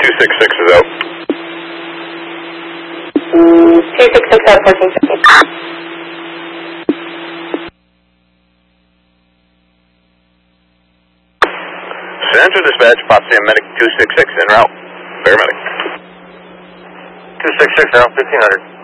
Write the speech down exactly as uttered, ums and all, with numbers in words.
two six six is out. two six six out, fourteen fifty. Central Dispatch, Potsdam Medic two six six en route. Paramedic. two six six out, fifteen hundred.